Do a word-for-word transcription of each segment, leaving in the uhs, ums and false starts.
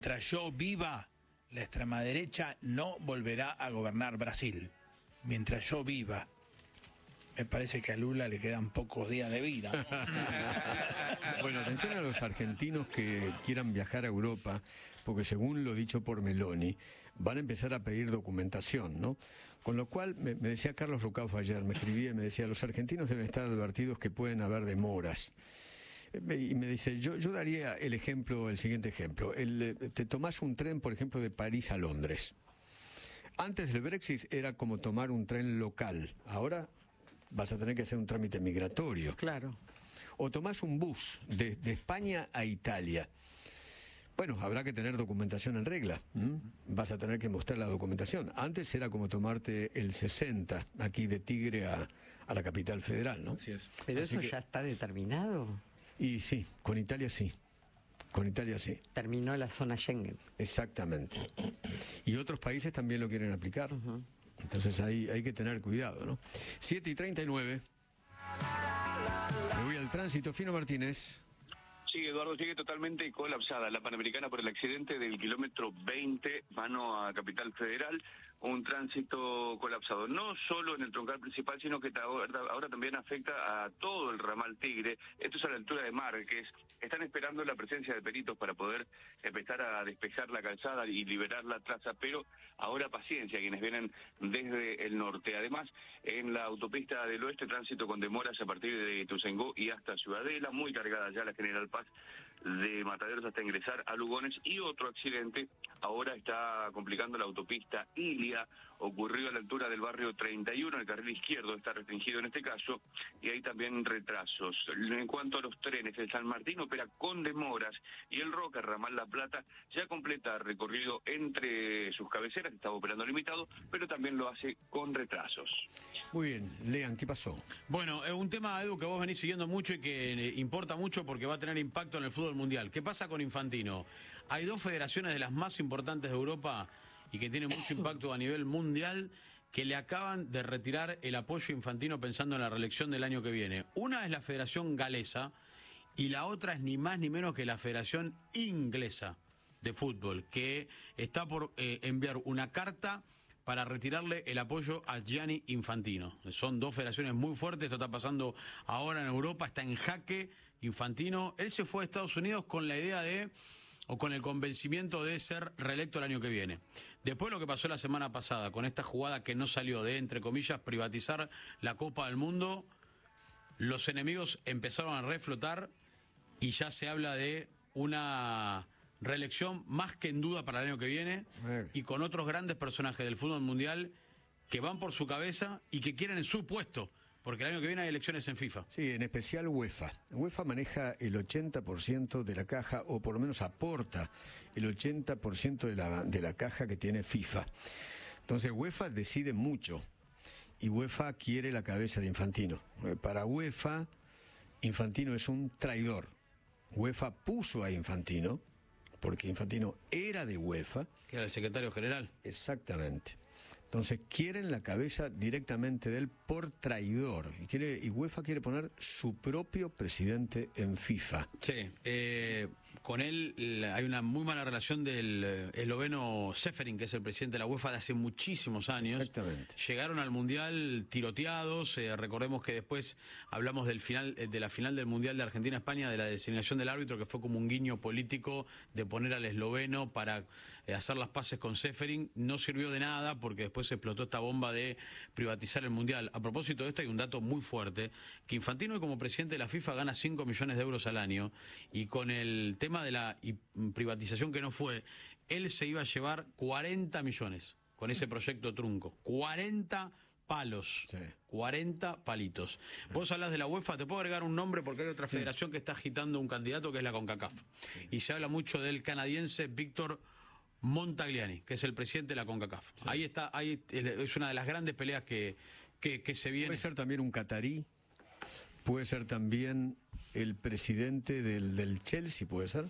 Mientras yo viva, la extrema derecha no volverá a gobernar Brasil. Mientras yo viva. Me parece que a Lula le quedan pocos días de vida. Bueno, atención a los argentinos que quieran viajar a Europa, porque según lo dicho por Meloni, van a empezar a pedir documentación, ¿no? Con lo cual, me, me decía Carlos Rucauf ayer, me escribía y me decía, los argentinos deben estar advertidos que pueden haber demoras. Y me dice, yo, yo daría el ejemplo, el siguiente ejemplo. El, te tomás un tren, por ejemplo, de París a Londres. Antes del Brexit era como tomar un tren local. Ahora vas a tener que hacer un trámite migratorio. Claro. O tomás un bus de, de España a Italia. Bueno, habrá que tener documentación en regla. ¿Mm? Vas a tener que mostrar la documentación. Antes era como tomarte el sesenta, aquí de Tigre a, a la capital federal, ¿no? Así es. Pero Así eso que, ya está determinado. Y sí, con Italia sí. Con Italia sí. Terminó la zona Schengen. Exactamente. Y otros países también lo quieren aplicar. Uh-huh. Entonces ahí hay que tener cuidado, ¿no? siete y treinta y nueve. Me voy al tránsito. Fino Martínez. Sí, Eduardo, sigue totalmente colapsada la Panamericana por el accidente del kilómetro veinte, mano a Capital Federal, un tránsito colapsado, no solo en el troncal principal, sino que ahora, ahora también afecta a todo el ramal Tigre. Esto es a la altura de Márquez. Están esperando la presencia de peritos para poder empezar a despejar la calzada y liberar la traza, pero ahora paciencia quienes vienen desde el norte. Además, en la autopista del oeste, tránsito con demoras a partir de Ituzaingó y hasta Ciudadela, muy cargada ya la General Paz, de Mataderos hasta ingresar a Lugones. Y otro accidente ahora está complicando la autopista Ilia, ocurrió a la altura del barrio treinta y uno, el carril izquierdo está restringido en este caso, y hay también retrasos. En cuanto a los trenes, el San Martín opera con demoras y el Roca, ramal La Plata, ya completa recorrido entre sus cabeceras, estaba operando limitado, pero también lo hace con retrasos. Muy bien, Lean, ¿qué pasó? Bueno, es un tema, Edu, que vos venís siguiendo mucho y que importa mucho porque va a tener impacto en el fútbol mundial. ¿Qué pasa con Infantino? Hay dos federaciones de las más importantes de Europa y que tienen mucho impacto a nivel mundial que le acaban de retirar el apoyo a Infantino pensando en la reelección del año que viene. Una es la Federación Galesa y la otra es ni más ni menos que la Federación Inglesa de Fútbol, que está por eh, enviar una carta para retirarle el apoyo a Gianni Infantino. Son dos federaciones muy fuertes, esto está pasando ahora en Europa, está en jaque Infantino. Él se fue a Estados Unidos con la idea de, o con el convencimiento de ser reelecto el año que viene. Después lo que pasó la semana pasada, con esta jugada que no salió de, entre comillas, privatizar la Copa del Mundo, los enemigos empezaron a reflotar y ya se habla de una reelección más que en duda para el año que viene, y con otros grandes personajes del fútbol mundial que van por su cabeza y que quieren en su puesto, porque el año que viene hay elecciones en FIFA. Sí, en especial UEFA. UEFA maneja el ochenta por ciento de la caja, o por lo menos aporta el ochenta por ciento de la, de la caja que tiene FIFA. Entonces UEFA decide mucho, y UEFA quiere la cabeza de Infantino. Para UEFA, Infantino es un traidor. UEFA puso a Infantino porque Infantino era de UEFA. Que era el secretario general. Exactamente. Entonces quieren la cabeza directamente de él por traidor. Y, quiere, y UEFA quiere poner su propio presidente en FIFA. Sí, eh, con él hay una muy mala relación del eh, esloveno Seferin, que es el presidente de la UEFA de hace muchísimos años. Exactamente. Llegaron al Mundial tiroteados, eh, recordemos que después hablamos del final, de la final del Mundial de Argentina-España, de la designación del árbitro, que fue como un guiño político de poner al esloveno para eh, hacer las paces con Seferin. No sirvió de nada porque después se explotó esta bomba de privatizar el Mundial. A propósito de esto hay un dato muy fuerte, que Infantino hoy como presidente de la FIFA gana cinco millones de euros al año, y con el tema de la privatización que no fue, él se iba a llevar cuarenta millones con ese proyecto trunco. cuarenta palos, sí. cuarenta palitos. Vos hablas de la UEFA, te puedo agregar un nombre porque hay otra sí. federación que está agitando un candidato que es la CONCACAF. Sí. Y se habla mucho del canadiense Víctor Montagliani, que es el presidente de la CONCACAF. Sí. Ahí está, ahí es una de las grandes peleas que, que, que se viene. Puede ser también un catarí, puede ser también el presidente del, del Chelsea, ¿puede ser?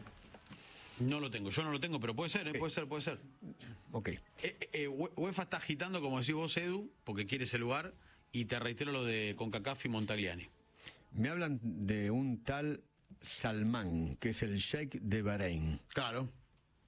No lo tengo, yo no lo tengo, pero puede ser, ¿eh? puede ser, puede ser. Ok. Eh, eh, UEFA está agitando, como decís vos, Edu, porque quiere ese lugar, y te reitero lo de CONCACAF y Montagliani. Me hablan de un tal Salman, que es el sheikh de Bahrein. Claro.